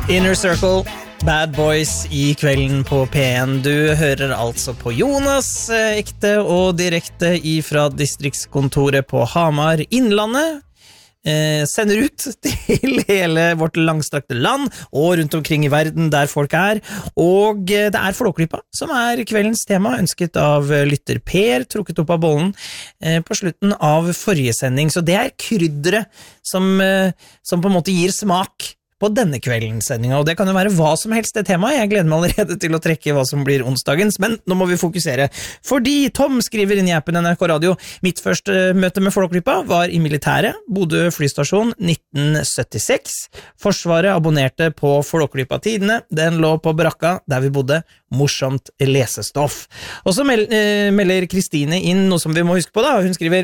Inner Circle, Bad Boys I kvelden på P1. Du hører altså på Jonas, ekte og direkte ifra distriktskontoret på Hamar, Innlandet. Sender ut til hele vårt langstrakte land og rundt omkring I verden der folk og det Flåklypa som kveldens tema, ønsket av lytter Per, trukket opp av bollen på slutten av forrige sending, så det krydderet som på en måte gir smak på denne kveldens sendinga, og det kan jo være hva som helst det temaet. Jeg gleder meg allerede til å trekke hva som blir onsdagens, men nå må vi fokusere. Fordi Tom skriver inn I appen NRK Radio, mitt første møte med Flåklypa var I militæret, Bodø flystasjon 1976. Forsvaret abonnerte på Flåklypa Tidene, den lå på brakka der vi bodde, morsomt lesestoff. Og så melder Kristine inn noe som vi må huske på da, hun skriver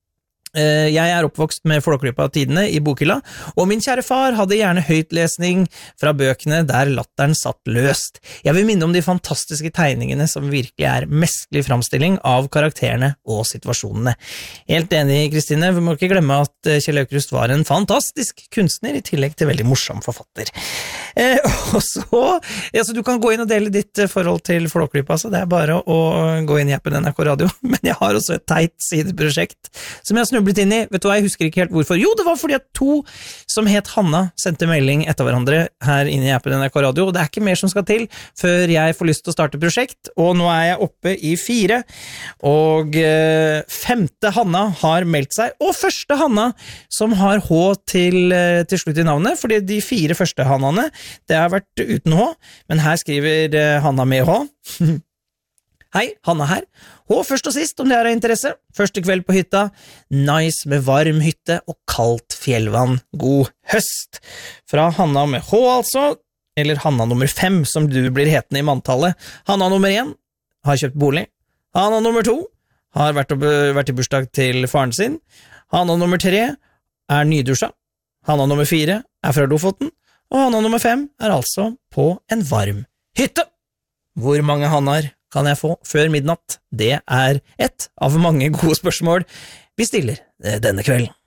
Jeg oppvokst med Flåklypa Tidene I bokhylla, og min kjære far hadde gjerne høytlesning fra bøkene der latteren satt løst. Jeg vil minne om de fantastiske tegningene som virkelig mestlig framstilling av karakterene og situasjonene. Helt enig, Kristine, vi må ikke glemme at Kjell Aukrust var en fantastisk kunstner I tillegg til veldig morsom forfatter. Og så du kan gå inn og dele ditt forhold til Flåklypa, så det bare å gå inn I appen NRK Radio, men jeg har også et teit sideprosjekt som jeg snublet inn I, vet du hva, jeg husker ikke helt hvorfor. Jo, det var fordi at 2 som het Hanna sendte melding etter hverandre her inne I appen NRK Radio, og det ikke mer som skal til før jeg får lyst til å starte prosjekt, og nå jeg oppe I 4, og 5. Hanna har meldt seg, og 1. Hanna som har H til slutt I navnet, fordi de 4 første Hannane, det har vært uten H, men her skriver Hanna med H. Hei, Hanna her. Og først og sist, om det av interesse. Første kveld på hytta. Nice med varm hytte og kaldt fjellvann. God høst. Fra Hanna med H altså, eller Hanna nummer 5, som du blir hetende I manntallet. Hanna nummer 1 har kjøpt bolig. Hanna nummer 2 har vært I bursdag til faren sin. Hanna nummer 3 nydusja. Hanna nummer 4 fra Lofoten. Og Hanna nummer 5 altså på en varm hytte. Hvor mange Hannar kan jeg få før midnatt? Det et av mange gode spørsmål vi stiller denne kvelden.